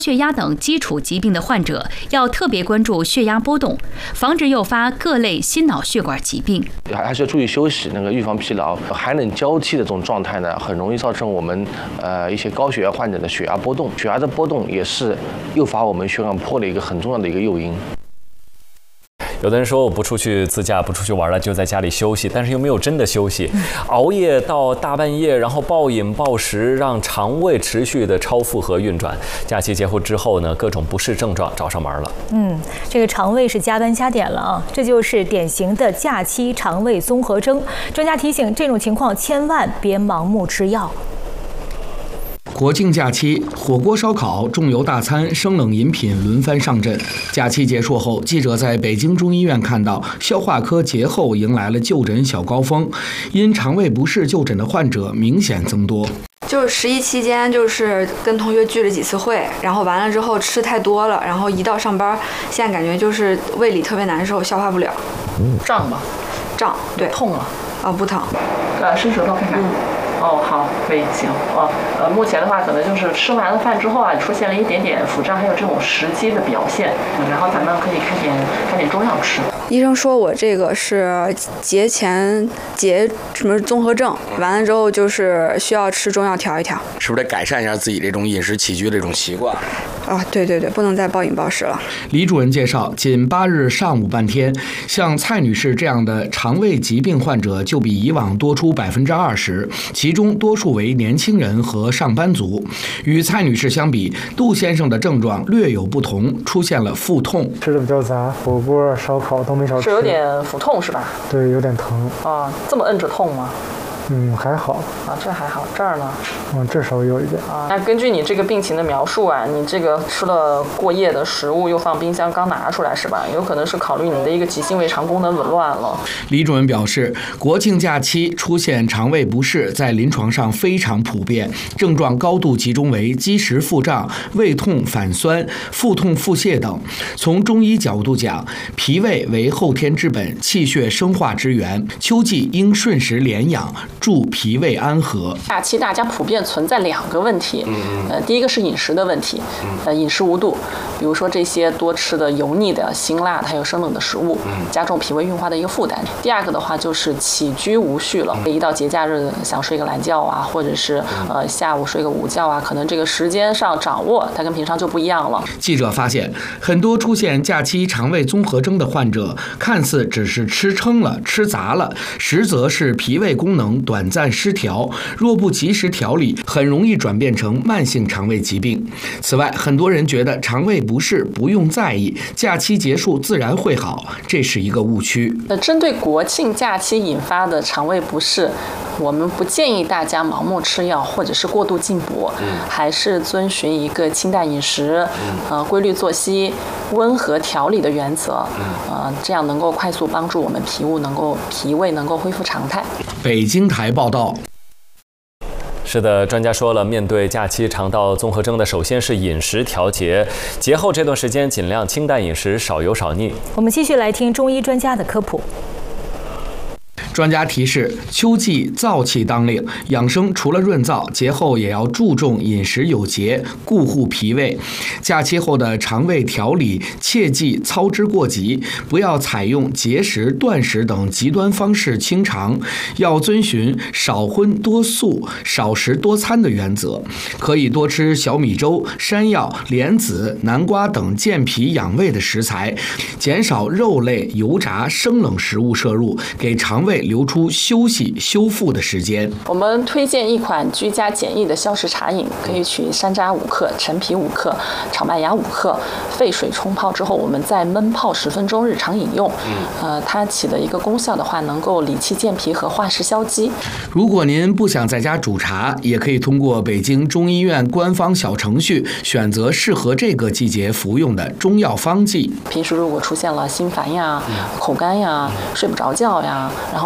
血压等基础疾病的患者要特别关注血压波动，防止诱发各类心脑血管疾病。 还是要注意休息，预防疲劳。寒冷交替的这种状态呢，很容易造成我们一些高血压患者的血压波动。血压的波动也是诱发我们血管破的一个很重要的一个诱因。 有的人说我不出去自驾，不出去玩了，就在家里休息，但是又没有真的休息，熬夜到大半夜，然后暴饮暴食，让肠胃持续的超负荷运转。假期结束之后呢，各种不适症状找上门了。 这个肠胃是加班加点了啊，这就是典型的假期肠胃综合征。专家提醒，这种情况千万别盲目吃药。 国庆假期，火锅、烧烤、重油大餐、生冷饮品轮番上阵。假期结束后，记者在北京中医院看到，消化科节后迎来了就诊小高峰，因肠胃不适就诊的患者明显增多。 就是11期间，就是跟同学聚了几次会，然后完了之后吃太多了，然后一到上班，现在感觉就是胃里特别难受，消化不了。 胀吗？ 胀，对。 痛吗？ 不疼。 伸舌头看看。哦，好，可以，行。目前的话，可能就是吃完了饭之后啊，出现了一点点腹胀，还有这种食积的表现。然后咱们可以开点中药吃。 医生说我这个是节什么综合症，完了之后就是需要吃中药调一调。 是不是得改善一下自己这种饮食起居的这种习惯？ 对，不能再暴饮暴食了。 李主任介绍，仅8日上午半天，像蔡女士这样的肠胃疾病患者就比以往多出20%，其中多数为年轻人和上班族。与蔡女士相比，杜先生的症状略有不同，出现了腹痛。 吃的比较杂，火锅、烧烤都没少吃。 是有点腹痛是吧？ 对，有点疼。 这么摁着痛吗？ 还好这还好，这儿呢？ 这稍微有一点那根据你这个病情的描述啊，你这个吃了过夜的食物又放冰箱刚拿出来是吧？有可能是考虑你的一个急性胃肠功能紊乱了。 李主任表示，国庆假期出现肠胃不适在临床上非常普遍，症状高度集中为积食腹胀、胃痛反酸、腹痛腹泻等。从中医角度讲，脾胃为后天之本，气血生化之源，秋季应顺时连养，助脾胃安和。 假期大家普遍存在2个问题，第一个是饮食的问题，饮食无度，比如说这些多吃的油腻的、辛辣的还有生冷的食物，加重脾胃运化的一个负担。第二个的话就是起居无序了，一到节假日想睡个懒觉啊，或者是下午睡个午觉啊，可能这个时间上掌握它跟平常就不一样了。 记者发现，很多出现假期肠胃综合征的患者，看似只是吃撑了、吃杂了，实则是脾胃功能短暂失调，若不及时调理，很容易转变成慢性肠胃疾病。此外，很多人觉得肠胃不适不用在意，假期结束自然会好，这是一个误区。 针对国庆假期引发的肠胃不适，我们不建议大家盲目吃药或者是过度进补，还是遵循一个清淡饮食、规律作息、温和调理的原则，这样能够快速帮助我们脾胃能够恢复常态。 北京台报道。 是的，专家说了，面对假期肠道综合征的，首先是饮食调节，节后这段时间尽量清淡饮食，少油少腻。 我们继续来听中医专家的科普。 专家提示，秋季燥气当令，养生除了润燥，节后也要注重饮食有节，顾护脾胃。假期后的肠胃调理，切忌操之过急，不要采用节食、断食等极端方式清肠，要遵循少荤多素、少食多餐的原则。可以多吃小米粥、山药、莲子、南瓜等健脾养胃的食材，减少肉类、油炸、生冷食物摄入，给肠胃留出休息修复的时间。 我们推荐一款居家简易的消食茶饮，可以取山楂5克、陈皮5克、炒麦芽5克，沸水冲泡之后，我们再焖泡10分钟，日常饮用。它起的一个功效的话，能够理气健脾和化湿消积。 如果您不想在家煮茶，也可以通过北京中医院官方小程序选择适合这个季节服用的中药方剂。 平时如果出现了心烦呀、口干呀、睡不着觉呀，然后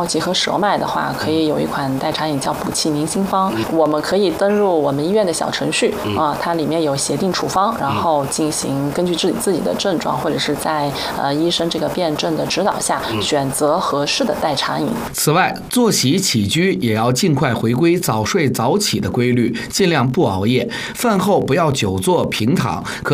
结核舌脉的话，可以有一款代茶饮叫补气宁心方。我们可以登入我们医院的小程序啊，它里面有协定处方，然后进行根据自己的症状或者是在医生这个辩证的指导下，选择合适的代茶饮。 此外，作息起居也要尽快回归早睡早起的规律，尽量不熬夜。饭后不要久坐平躺，可